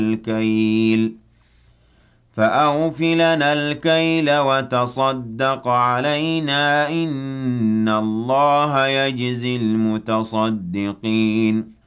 الكيل فأوف لنا الكيل وتصدق علينا إن الله يجزي المتصدقين